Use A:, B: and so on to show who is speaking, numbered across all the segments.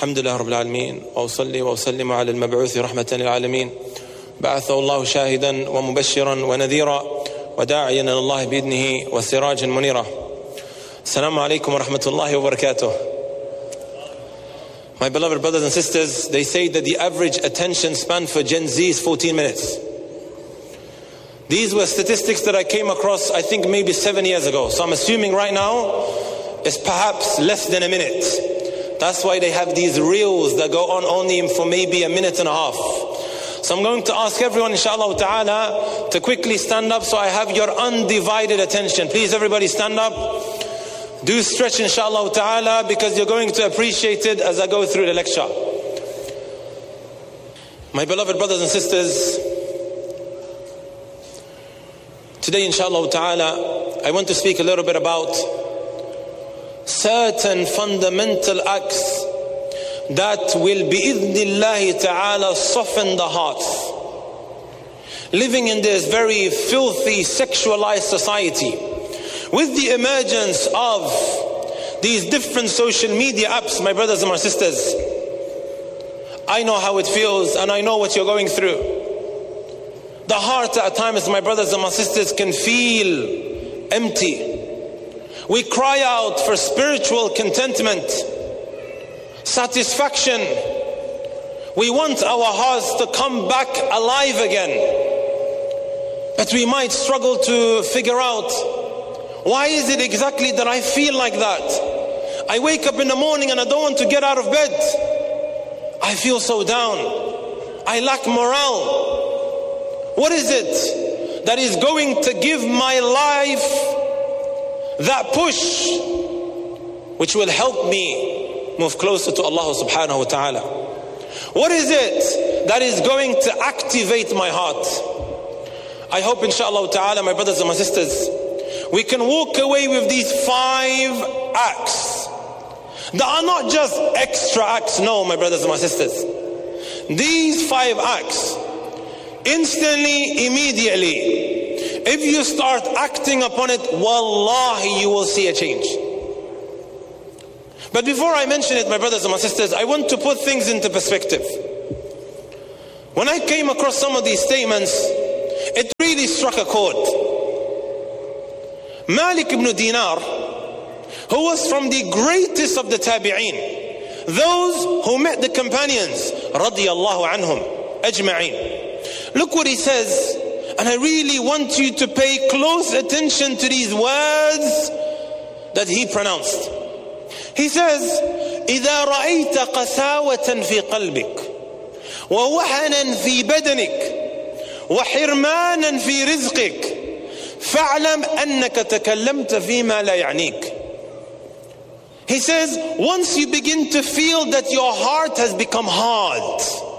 A: الحمد لله رب العالمين وأصلي وأسلم على المبعوث رحمة للعالمين بعثه الله شاهدا ومبشرا ونذيرا وداعيا إلى الله بإذنه وسراجا منيرا. السلام عليكم ورحمة الله وبركاته. My beloved brothers and sisters, they say that the average attention span for Gen Z is 14 minutes. These were statistics that I came across, I think maybe 7 years ago. So I'm assuming right now it's perhaps less than a minute. That's why they have these reels that go on only for maybe a minute and a half. So I'm going to ask everyone, inshallah ta'ala, to quickly stand up so I have your undivided attention. Please everybody stand up. Do stretch, inshallah ta'ala, because you're going to appreciate it as I go through the lecture. My beloved brothers and sisters, today, inshallah ta'ala, I want to speak a little bit about certain fundamental acts that will bi'idhnillahi ta'ala soften the hearts. Living in this very filthy, sexualized society, with the emergence of these different social media apps, my brothers and my sisters, I know how it feels and I know what you're going through. The heart at times, my brothers and my sisters, can feel empty. We cry out for spiritual contentment, satisfaction. We want our hearts to come back alive again. But we might struggle to figure out, why is it exactly that I feel like that? I wake up in the morning and I don't want to get out of bed. I feel so down. I lack morale. What is it that is going to give my life that push which will help me move closer to Allah subhanahu wa ta'ala? What is it that is going to activate my heart? I hope, inshallah ta'ala, my brothers and my sisters, we can walk away with these 5 acts that are not just extra acts. No, my brothers and my sisters, these 5 acts, instantly, immediately, if you start acting upon it, wallahi, you will see a change. But before I mention it, my brothers and my sisters, I want to put things into perspective. When I came across some of these statements, it really struck a chord. Malik ibn Dinar, who was from the greatest of the tabi'een, those who met the companions, radiyallahu anhum ajma'een. Look what he says, and I really want you to pay close attention to these words that he pronounced. He says, إذا رأيت قساوة في قلبك ووهنا في بدنك وحرمانا في رزقك فاعلم أنك تكلمت فيما لا يعنيك. He says, once you begin to feel that your heart has become hard,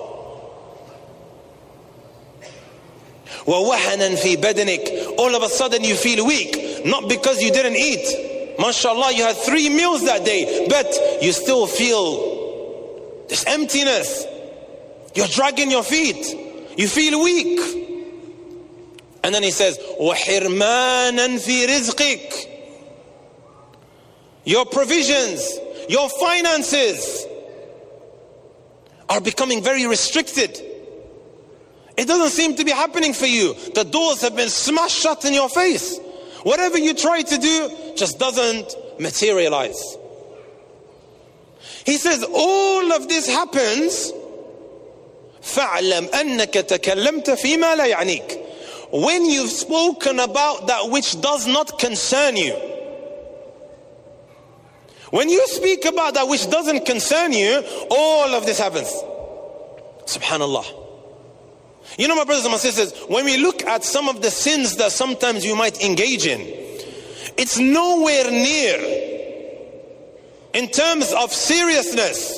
A: ووهنا في بدنك, all of a sudden you feel weak, not because you didn't eat. MashaAllah, you had 3 meals that day, but you still feel this emptiness. You're dragging your feet. You feel weak. And then he says, وَحِرْمَانًا فِي رِزْقِكَ. Your provisions, your finances are becoming very restricted. It doesn't seem to be happening for you. The doors have been smashed shut in your face. Whatever you try to do just doesn't materialize. He says, all of this happens فَاعْلَمْ أَنَّكَ تَكَلَّمْتَ فِي مَا لَا يَعْنِيكَ, when you've spoken about that which does not concern you. When you speak about that which doesn't concern you, all of this happens. Subhanallah. You know, my brothers and my sisters, when we look at some of the sins that sometimes you might engage in, it's nowhere near, in terms of seriousness,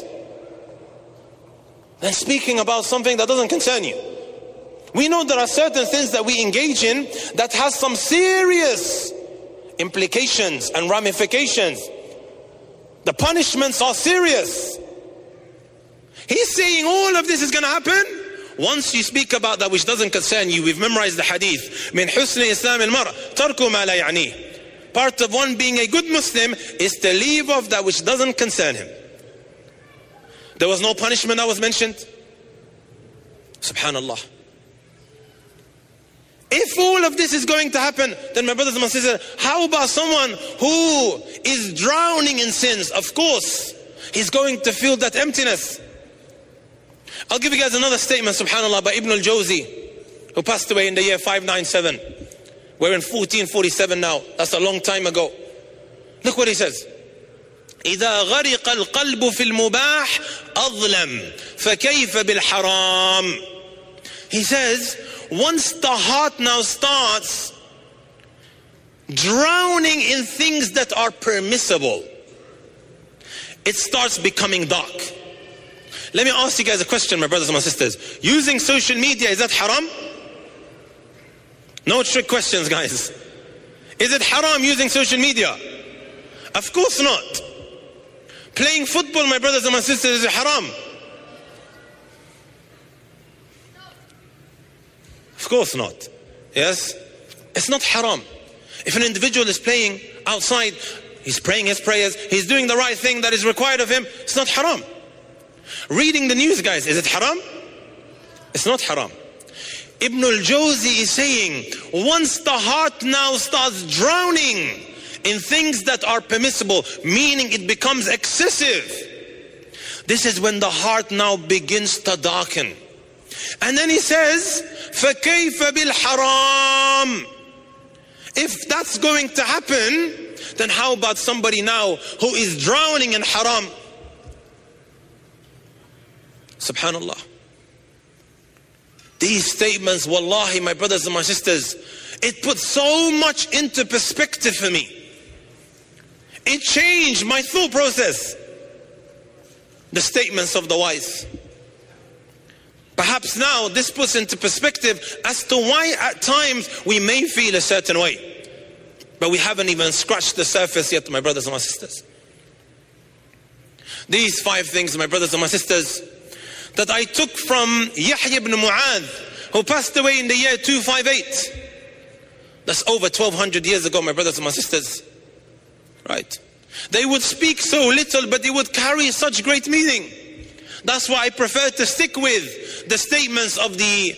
A: than speaking about something that doesn't concern you. We know there are certain things that we engage in that has some serious implications and ramifications. The punishments are serious. He's saying all of this is going to happen once you speak about that which doesn't concern you. We've memorized the hadith. من حسن إسلام المرء ترك ما لا يعنيه. Part of one being a good Muslim is to leave off that which doesn't concern him. There was no punishment that was mentioned. Subhanallah. If all of this is going to happen, then my brothers and my sisters, how about someone who is drowning in sins? Of course, he's going to feel that emptiness. I'll give you guys another statement, subhanAllah, by Ibn al-Jawzi, who passed away in the year 597. We're in 1447 now. That's a long time ago. Look what he says. إذا غرق القلب في المباح أظلم فكيف بالحرام. He says, once the heart now starts drowning in things that are permissible, it starts becoming dark. Let me ask you guys a question, my brothers and my sisters. Using social media, is that haram? No trick questions, guys. Is it haram using social media? Of course not. Playing football, my brothers and my sisters, is it haram? Of course not. Yes? It's not haram. If an individual is playing outside, he's praying his prayers, he's doing the right thing that is required of him, it's not haram. Reading the news, guys, is it haram? It's not haram. Ibn al-Jawzi is saying, once the heart now starts drowning in things that are permissible, meaning it becomes excessive, this is when the heart now begins to darken. And then he says, فَكَيْفَ بِالْحَرَامِ. If that's going to happen, then how about somebody now who is drowning in haram? Subhanallah. These statements, wallahi, my brothers and my sisters, it put so much into perspective for me. It changed my thought process. The statements of the wise. Perhaps now this puts into perspective as to why at times we may feel a certain way. But we haven't even scratched the surface yet, my brothers and my sisters. These 5 things, my brothers and my sisters, that I took from Yahya ibn Mu'adh, who passed away in the year 258. That's over 1200 years ago, my brothers and my sisters. Right? They would speak so little, but they would carry such great meaning. That's why I prefer to stick with the statements of the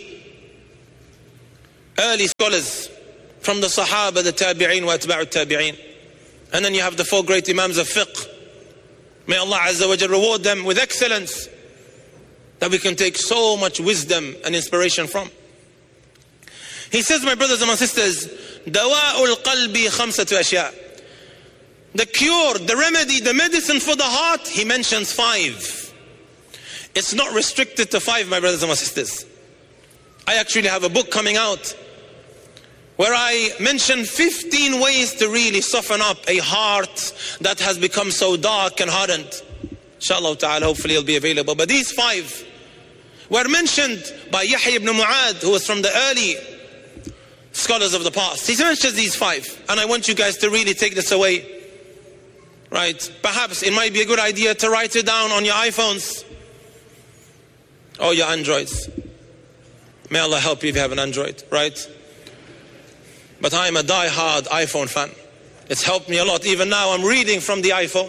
A: early scholars from the Sahaba, the Tabi'een, wa Atba'u Tabi'een. And then you have the 4 great Imams of fiqh. May Allah Azza wa Jal reward them with excellence, that we can take so much wisdom and inspiration from. He says, my brothers and my sisters, دواء القلب خمسة أشياء. The cure, the remedy, the medicine for the heart, he mentions 5. It's not restricted to 5, my brothers and my sisters. I actually have a book coming out where I mention 15 ways to really soften up a heart that has become so dark and hardened. Inshallah ta'ala, hopefully it'll be available. But these 5 were mentioned by Yahya ibn Mu'adh, who was from the early scholars of the past. He mentions these 5, and I want you guys to really take this away. Right? Perhaps it might be a good idea to write it down on your iPhones or your Androids. May Allah help you if you have an Android, right? But I am a die-hard iPhone fan. It's helped me a lot. Even now I'm reading from the iPhone.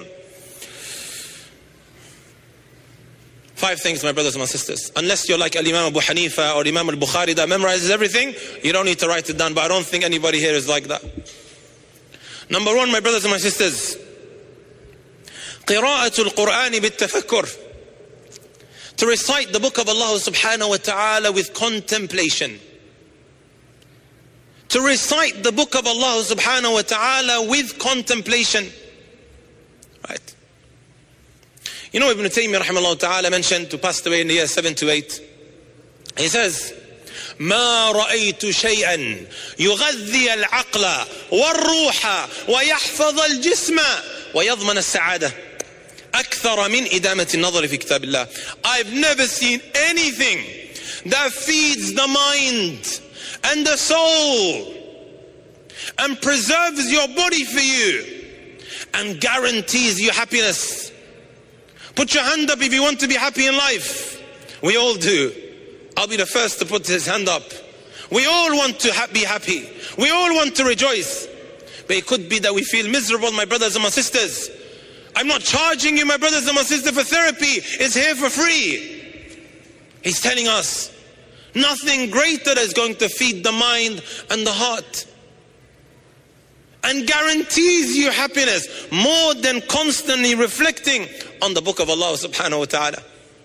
A: 5 things, my brothers and my sisters. Unless you're like Al-Imam Abu Hanifa or Imam Al-Bukhari that memorizes everything, you don't need to write it down. But I don't think anybody here is like that. Number 1, my brothers and my sisters, قراءة القرآن بالتفكر. To recite the book of Allah subhanahu wa ta'ala with contemplation. To recite the book of Allah subhanahu wa ta'ala with contemplation. Right? You know, Ibn Taymiyyah rahimahullah ta'ala mentioned, who passed away in the year 728. He says, ما رأيت شيئا يغذي العقل والروح ويحفظ الجسم ويضمن السعادة أكثر من إدامة النظر في كتاب الله. I've never seen anything that feeds the mind and the soul and preserves your body for you and guarantees you happiness. Put your hand up if you want to be happy in life. We all do. I'll be the first to put his hand up. We all want to be happy. We all want to rejoice. But it could be that we feel miserable, my brothers and my sisters. I'm not charging you, my brothers and my sisters, for therapy. It's here for free. He's telling us nothing greater is going to feed the mind and the heart and guarantees you happiness more than constantly reflecting on the book of Allah subhanahu wa ta'ala.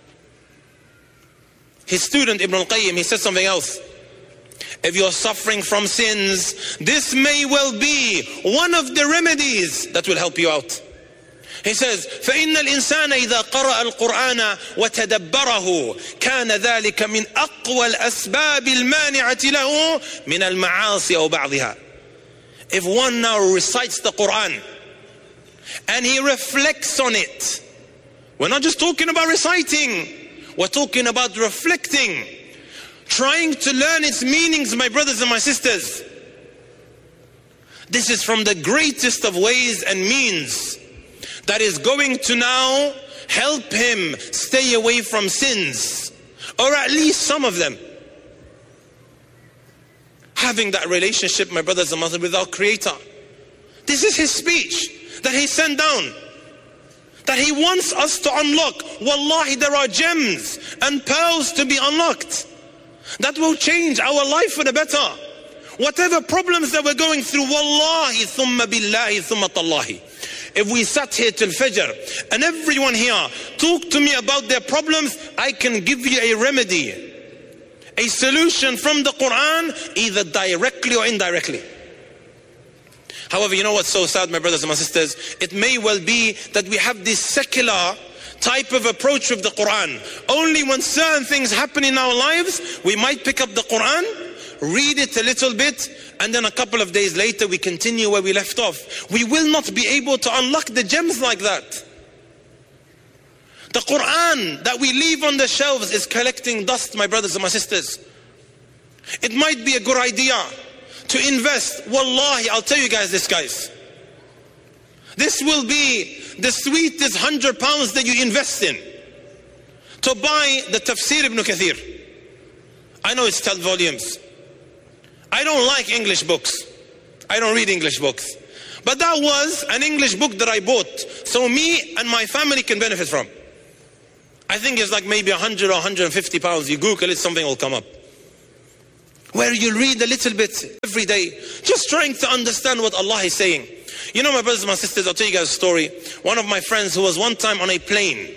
A: His student Ibn al-Qayyim, he said something else. If you're suffering from sins, this may well be one of the remedies that will help you out. He says, فَإِنَّ الْإِنسَانَ إِذَا قَرَأَ الْقُرْآنَ وَتَدَبَّرَهُ كَانَ ذَلِكَ مِنْ أَقْوَى الْأَسْبَابِ الْمَانِعَةِ لَهُ مِنَ الْمَعَاصِي أَوْ بَعْضِهَا. If one now recites the Quran and he reflects on it, we're not just talking about reciting, we're talking about reflecting, trying to learn its meanings, my brothers and my sisters. This is from the greatest of ways and means that is going to now help him stay away from sins, or at least some of them. Having that relationship, my brothers and sisters, with our Creator. This is His speech that He sent down, that He wants us to unlock. Wallahi, there are gems and pearls to be unlocked that will change our life for the better. Whatever problems that we're going through, wallahi, thumma billahi, thumma tallahi. If we sat here till Fajr and everyone here talk to me about their problems, I can give you a remedy, a solution from the Quran, either directly or indirectly. However, you know what's so sad, my brothers and my sisters? It may well be that we have this secular type of approach with the Quran. Only when certain things happen in our lives, we might pick up the Quran, read it a little bit, and then a couple of days later we continue where we left off. We will not be able to unlock the gems like that. The Quran that we leave on the shelves is collecting dust, my brothers and my sisters. It might be a good idea to invest. Wallahi, I'll tell you guys this, guys. This will be the sweetest £100 that you invest in, to buy the Tafsir Ibn Kathir. I know it's 10 volumes. I don't like English books. I don't read English books. But that was an English book that I bought, so me and my family can benefit from. I think it's like maybe 100 or 150 pounds. You Google it, something will come up. Where you read a little bit every day, just trying to understand what Allah is saying. You know, my brothers and my sisters, I'll tell you guys a story. One of my friends who was one time on a plane.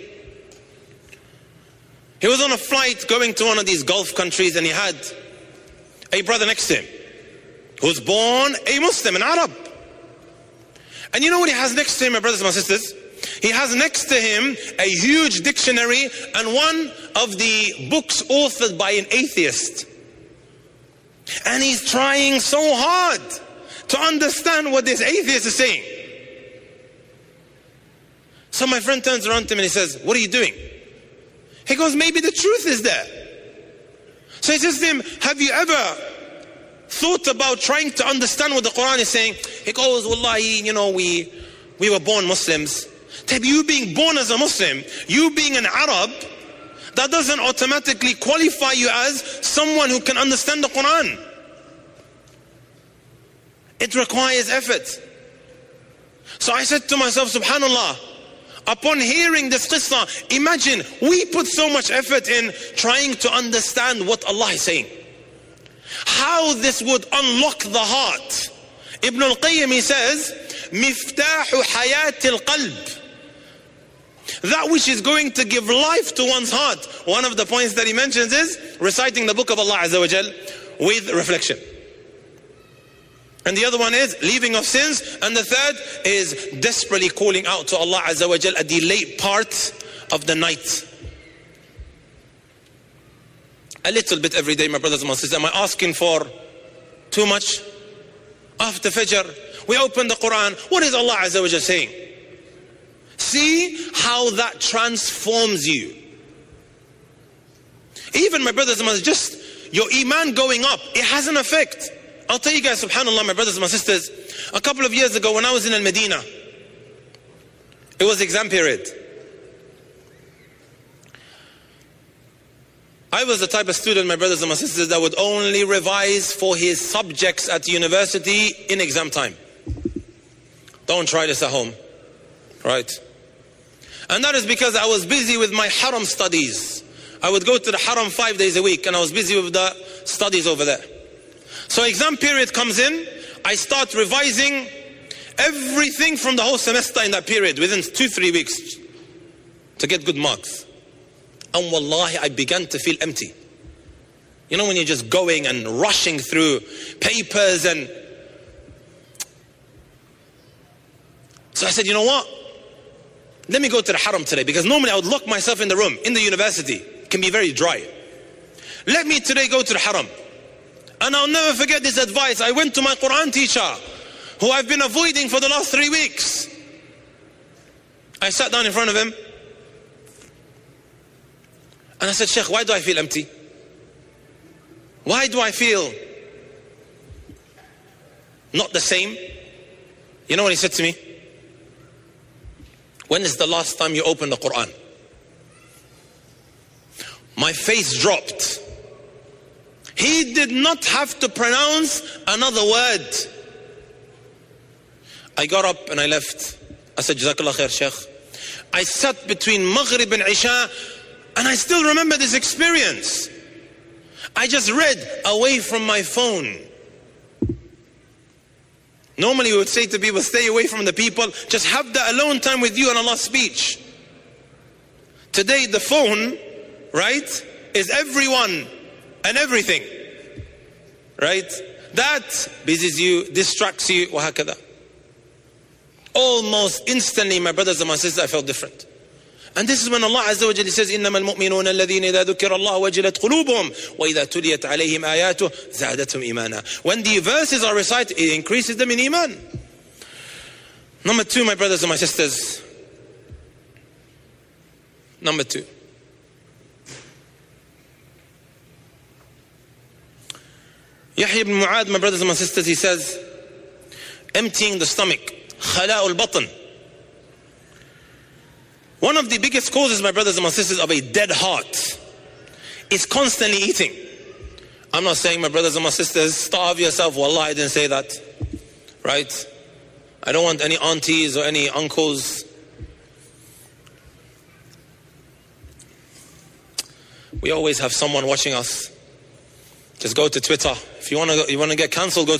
A: He was on a flight going to one of these Gulf countries, and he had a brother next to him who was born a Muslim, an Arab. And you know what he has next to him, my brothers and my sisters? He has next to him a huge dictionary and one of the books authored by an atheist. And he's trying so hard to understand what this atheist is saying. So my friend turns around to him and he says, "What are you doing?" He goes, "Maybe the truth is there." So he says to him, "Have you ever thought about trying to understand what the Quran is saying?" He goes, "Wallahi, you know, we were born Muslims." You being born as a Muslim, you being an Arab, that doesn't automatically qualify you as someone who can understand the Quran. It requires effort. So I said to myself, subhanallah, upon hearing this qissa, imagine we put so much effort in trying to understand what Allah is saying. How this would unlock the heart. Ibn al-Qayyim, he says, مفتاح حياة القلب. That which is going to give life to one's heart. One of the points that he mentions is reciting the book of Allah Azza wa Jal with reflection. And the other one is leaving of sins. And the third is desperately calling out to Allah Azza wa Jal at the late part of the night. A little bit every day, my brothers and my sisters. Am I asking for too much? After Fajr, we open the Quran. What is Allah Azza wa Jal saying? See how that transforms you. Even, my brothers and my sisters, just your iman going up, it has an effect. I'll tell you guys, subhanAllah, my brothers and my sisters, a couple of years ago when I was in Al-Medina, it was exam period. I was the type of student, my brothers and my sisters, that would only revise for his subjects at university in exam time. Don't try this at home, right? And that is because I was busy with my haram studies. I would go to the haram 5 days a week, and I was busy with the studies over there. So exam period comes in, I start revising everything from the whole semester in that period within 2-3 weeks to get good marks. And wallahi, I began to feel empty. You know when you're just going and rushing through papers and... So I said, you know what? Let me go to the haram today, because normally I would lock myself in the room, in the university. It can be very dry. Let me today go to the haram. And I'll never forget this advice. I went to my Quran teacher, who I've been avoiding for the last 3 weeks. I sat down in front of him. And I said, Sheikh, why do I feel empty? Why do I feel not the same? You know what he said to me? When is the last time you opened the Quran? My face dropped. He did not have to pronounce another word. I got up and I left. I said, Jazakallah khair, Sheikh. I sat between Maghrib and Isha, and I still remember this experience. I just read away from my phone. Normally we would say to people, stay away from the people, just have the alone time with you and Allah's speech. Today the phone, right, is everyone and everything, right? That busies you, distracts you, وهكذا. Almost instantly, my brothers and my sisters, I felt different. And this is when Allah Azza wa Jalla says, إِنَّمَا الْمُؤْمِنُونَ الَّذِينَ إِذَا ذُكِرَ اللَّهُ وَجِلَتْ قُلُوبُهُمْ وَإِذَا تُلِيَتْ عَلَيْهِمْ آيَاتُهُ زَادَتْهُمْ إِيمَانًا. When the verses are recited, it increases them in iman. Number 2, my brothers and my sisters. Number 2. Yahya ibn Mu'adh, my brothers and my sisters, he says, emptying the stomach, خلاء البطن. One of the biggest causes, my brothers and my sisters, of a dead heart is constantly eating. I'm not saying, my brothers and my sisters, starve yourself. Wallah, I didn't say that. Right? I don't want any aunties or any uncles. We always have someone watching us. Just go to Twitter. If you want to get cancelled, go